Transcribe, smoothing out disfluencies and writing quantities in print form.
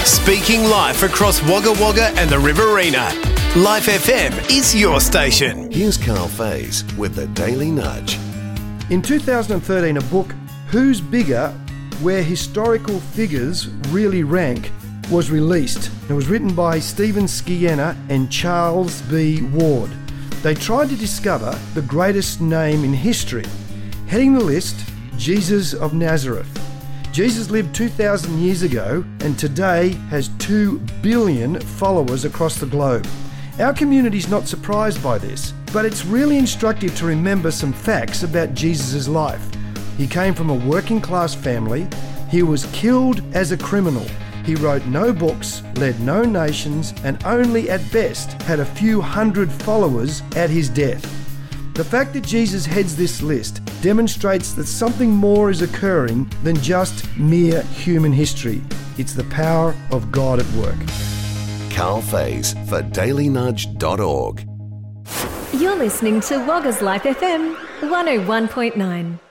Speaking live across Wagga Wagga and the Riverina. Life FM is your station. Here's Carl Faze with the Daily Nudge. In 2013, a book, Who's Bigger? Where Historical Figures Really Rank, was released. It was written by Stephen Skiena and Charles B. Ward. They tried to discover the greatest name in history. Heading the list, Jesus of Nazareth. Jesus lived 2,000 years ago and today has 2 billion followers across the globe. Our community's not surprised by this, but it's really instructive to remember some facts about Jesus' life. He came from a working class family. He was killed as a criminal. He wrote no books, led no nations, and only at best had a few hundred followers at his death. The fact that Jesus heads this list demonstrates that something more is occurring than just mere human history. It's the power of God at work. Carl Faze for dailynudge.org. You're listening to Wagga's Life FM 101.9.